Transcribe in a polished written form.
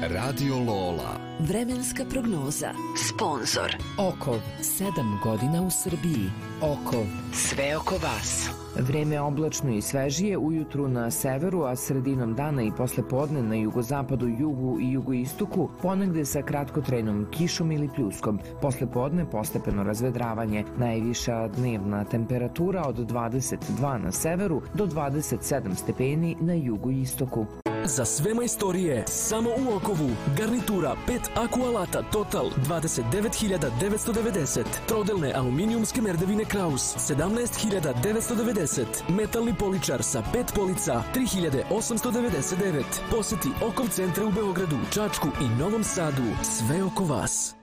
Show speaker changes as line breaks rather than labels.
Radio Lola.
Vremenska prognoza. Sponzor
Okov, 7 godina u Srbiji. Okov, sve oko vas. Vreme oblačno i svežije ujutru na severu, a sredinom dana i poslepodne na jugozapadu, jugu i jugoistoku, ponegde sa kratkotrajnom kišom ili pljuskom. Poslepodne postepeno razvedravanje. Najviša dnevna temperatura od 22 na severu do 27 stepeni na jugoistoku.
Za sve majstorije, samo u Okovu. Garnitura 5 Aku alata Total 29.990. Trodelne aluminijumske merdevine Kraus 17.990. Metalni poličar sa 5 polica 3.899. Poseti Okov centre u Beogradu, Čačku i Novom Sadu. Sve oko vas.